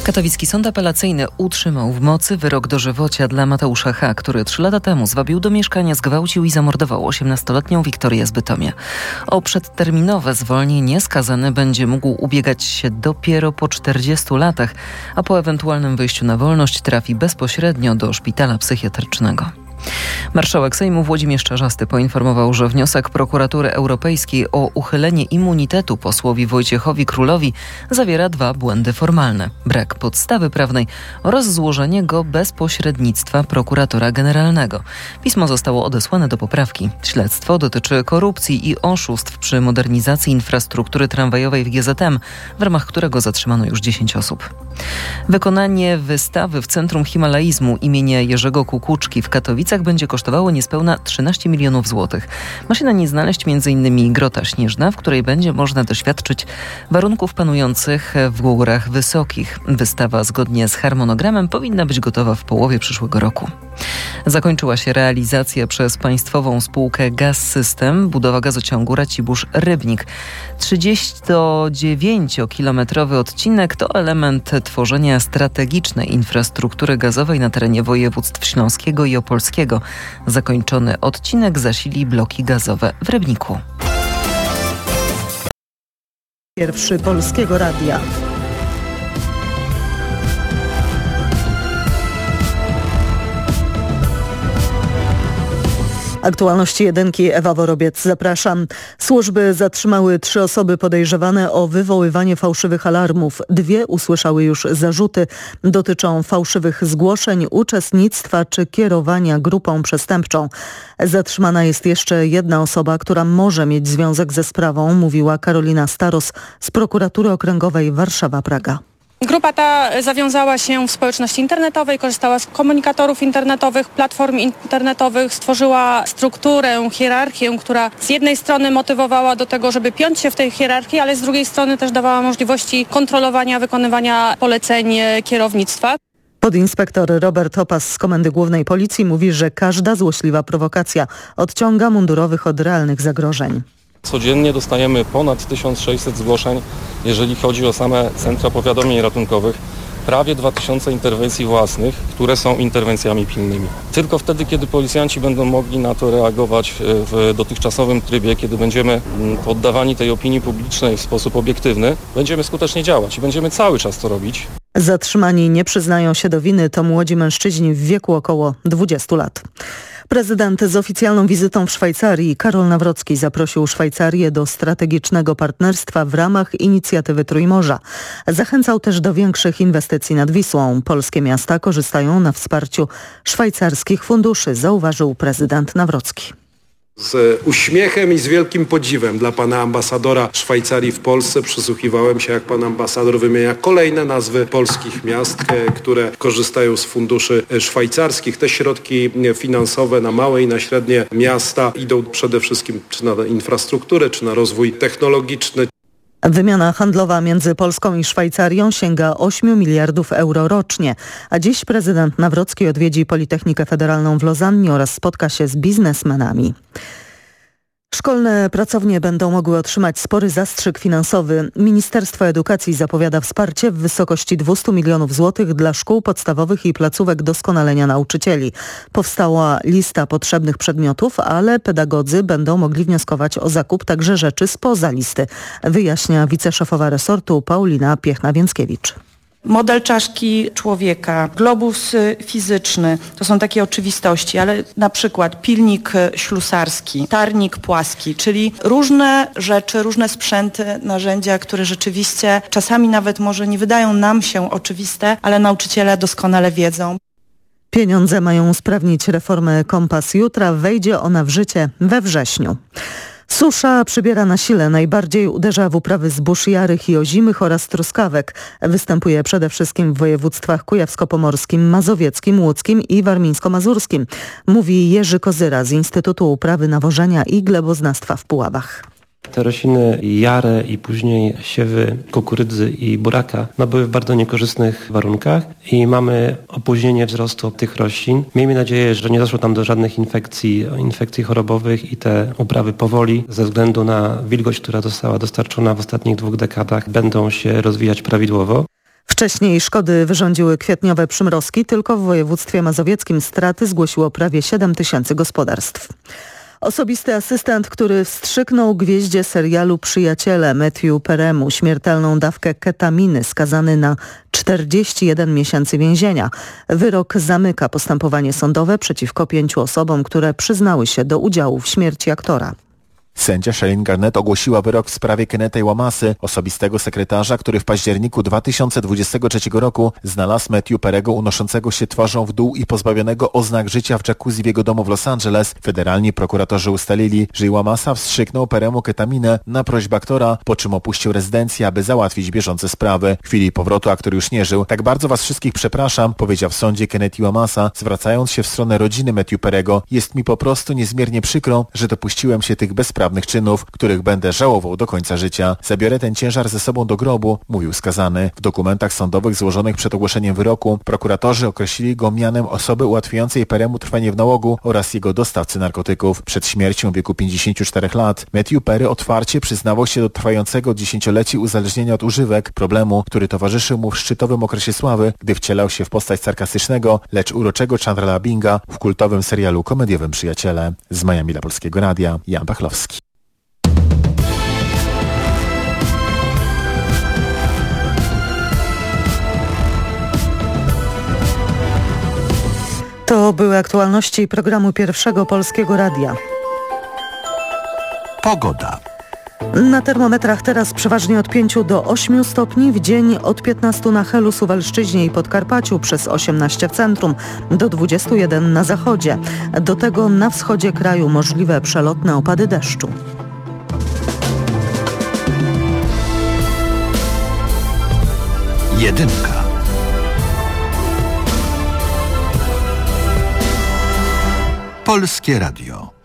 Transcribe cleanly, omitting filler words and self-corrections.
Katowicki Sąd Apelacyjny utrzymał w mocy wyrok dożywocia dla Mateusza H., który 3 lata temu zwabił do mieszkania, zgwałcił i zamordował 18-letnią Wiktorię z Bytomia. O przedterminowe zwolnienie skazany będzie mógł ubiegać się dopiero po 40 latach, a po ewentualnym wyjściu na wolność trafi bezpośrednio do szpitala psychiatrycznego. Marszałek Sejmu Włodzimierz Czarzasty poinformował, że wniosek Prokuratury Europejskiej o uchylenie immunitetu posłowi Wojciechowi Królowi zawiera 2 błędy formalne: brak podstawy prawnej oraz złożenie go bez pośrednictwa prokuratora generalnego. Pismo zostało odesłane do poprawki. Śledztwo dotyczy korupcji i oszustw przy modernizacji infrastruktury tramwajowej w GZM, w ramach którego zatrzymano już 10 osób. Wykonanie wystawy w Centrum Himalaizmu imienia Jerzego Kukuczki w Katowicach będzie kosztowało niespełna 13 milionów złotych. Ma się na niej znaleźć m.in. Grota Śnieżna, w której będzie można doświadczyć warunków panujących w górach wysokich. Wystawa zgodnie z harmonogramem powinna być gotowa w połowie przyszłego roku. Zakończyła się realizacja przez państwową spółkę Gaz System budowa gazociągu Racibórz-Rybnik. 39-kilometrowy odcinek to element tworzenia strategicznej infrastruktury gazowej na terenie województw śląskiego i opolskiego. Zakończony odcinek zasili bloki gazowe w Rybniku. Pierwszy Polskiego Radia. Aktualności jedynki, Ewa Worobiec, zapraszam. Służby zatrzymały 3 osoby podejrzewane o wywoływanie fałszywych alarmów. 2 usłyszały już zarzuty. Dotyczą fałszywych zgłoszeń, uczestnictwa czy kierowania grupą przestępczą. Zatrzymana jest jeszcze 1 osoba, która może mieć związek ze sprawą, mówiła Karolina Staros z Prokuratury Okręgowej Warszawa-Praga. Grupa ta zawiązała się w społeczności internetowej, korzystała z komunikatorów internetowych, platform internetowych, stworzyła strukturę, hierarchię, która z jednej strony motywowała do tego, żeby piąć się w tej hierarchii, ale z drugiej strony też dawała możliwości kontrolowania, wykonywania poleceń kierownictwa. Podinspektor Robert Opas z Komendy Głównej Policji mówi, że każda złośliwa prowokacja odciąga mundurowych od realnych zagrożeń. Codziennie dostajemy ponad 1600 zgłoszeń, jeżeli chodzi o same centra powiadomień ratunkowych. Prawie 2000 interwencji własnych, które są interwencjami pilnymi. Tylko wtedy, kiedy policjanci będą mogli na to reagować w dotychczasowym trybie, kiedy będziemy poddawani tej opinii publicznej w sposób obiektywny, będziemy skutecznie działać i będziemy cały czas to robić. Zatrzymani nie przyznają się do winy, to młodzi mężczyźni w wieku około 20 lat. Prezydent z oficjalną wizytą w Szwajcarii Karol Nawrocki zaprosił Szwajcarię do strategicznego partnerstwa w ramach inicjatywy Trójmorza. Zachęcał też do większych inwestycji nad Wisłą. Polskie miasta korzystają na wsparciu szwajcarskich funduszy, zauważył prezydent Nawrocki. Z uśmiechem i z wielkim podziwem dla pana ambasadora Szwajcarii w Polsce przysłuchiwałem się, jak pan ambasador wymienia kolejne nazwy polskich miast, które korzystają z funduszy szwajcarskich. Te środki finansowe na małe i na średnie miasta idą przede wszystkim czy na infrastrukturę, czy na rozwój technologiczny. Wymiana handlowa między Polską i Szwajcarią sięga 8 miliardów euro rocznie, a dziś prezydent Nawrocki odwiedzi Politechnikę Federalną w Lozannie oraz spotka się z biznesmenami. Szkolne pracownie będą mogły otrzymać spory zastrzyk finansowy. Ministerstwo Edukacji zapowiada wsparcie w wysokości 200 milionów złotych dla szkół podstawowych i placówek doskonalenia nauczycieli. Powstała lista potrzebnych przedmiotów, ale pedagodzy będą mogli wnioskować o zakup także rzeczy spoza listy, wyjaśnia wiceszefowa resortu Paulina Piechna-Więckiewicz. Model czaszki człowieka, globus fizyczny, to są takie oczywistości, ale na przykład pilnik ślusarski, tarnik płaski, czyli różne rzeczy, różne sprzęty, narzędzia, które rzeczywiście czasami nawet może nie wydają nam się oczywiste, ale nauczyciele doskonale wiedzą. Pieniądze mają usprawnić reformę Kompas Jutra, wejdzie ona w życie we wrześniu. Susza przybiera na sile, najbardziej uderza w uprawy zbóż jarych i ozimych oraz truskawek. Występuje przede wszystkim w województwach kujawsko-pomorskim, mazowieckim, łódzkim i warmińsko-mazurskim, mówi Jerzy Kozyra z Instytutu Uprawy Nawożenia i Gleboznawstwa w Puławach. Te rośliny jare i później siewy kukurydzy i buraka były w bardzo niekorzystnych warunkach i mamy opóźnienie wzrostu tych roślin. Miejmy nadzieję, że nie doszło tam do żadnych infekcji chorobowych i te uprawy powoli ze względu na wilgoć, która została dostarczona w ostatnich 2 dekadach, będą się rozwijać prawidłowo. W Wcześniej szkody wyrządziły kwietniowe przymrozki. Tylko w województwie mazowieckim straty zgłosiło prawie 7 000 gospodarstw. Osobisty asystent, który wstrzyknął gwieździe serialu Przyjaciele Matthew Peremu śmiertelną dawkę ketaminy, skazany na 41 miesięcy więzienia. Wyrok zamyka postępowanie sądowe przeciwko 5 osobom, które przyznały się do udziału w śmierci aktora. Sędzia Shalane Garnett ogłosiła wyrok w sprawie Kennetha Iwamasy, osobistego sekretarza, który w październiku 2023 roku znalazł Matthew Perego unoszącego się twarzą w dół i pozbawionego oznak życia w jacuzzi w jego domu w Los Angeles. Federalni prokuratorzy ustalili, że Iwamasa wstrzyknął Peremu ketaminę na prośbę aktora, po czym opuścił rezydencję, aby załatwić bieżące sprawy. W chwili powrotu aktor już nie żył. Tak bardzo was wszystkich przepraszam, powiedział w sądzie Kenneth Iwamasa, zwracając się w stronę rodziny Matthew Perego. Jest mi po prostu niezmiernie przykro, że dopuściłem się tych bezprawnych czynów, których będę żałował do końca życia. Zabiorę ten ciężar ze sobą do grobu, mówił skazany. W dokumentach sądowych złożonych przed ogłoszeniem wyroku prokuratorzy określili go mianem osoby ułatwiającej Peremu trwanie w nałogu oraz jego dostawcy narkotyków. Przed śmiercią w wieku 54 lat Matthew Perry otwarcie przyznawał się do trwającego 10-leci uzależnienia od używek, problemu, który towarzyszył mu w szczytowym okresie sławy, gdy wcielał się w postać sarkastycznego, lecz uroczego Chandlera Binga w kultowym serialu komediowym Przyjaciele. Z Miami dla Polskiego Radia, Jan Pachlowski. To były aktualności programu Pierwszego Polskiego Radia. Pogoda. Na termometrach teraz przeważnie od 5 do 8 stopni, w dzień od 15 na Helu, Suwalszczyźnie i Podkarpaciu, przez 18 w centrum, do 21 na zachodzie. Do tego na wschodzie kraju możliwe przelotne opady deszczu. Jedynka. Polskie Radio.